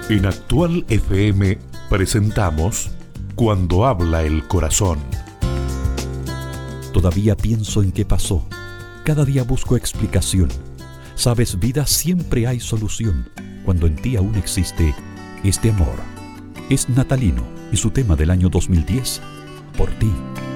En Actual FM presentamos Cuando habla el corazón. Todavía pienso en qué pasó. Cada día busco explicación. Sabes, vida, siempre hay solución cuando en ti aún existe este amor. Es natalino y su tema del año 2010, Por ti.